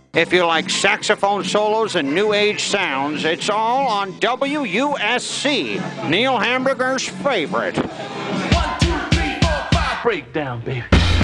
If you like saxophone solos and new age sounds, it's all on WUSC, Neil Hamburger's favorite. 1, 2, 3, 4, 5. Breakdown, baby.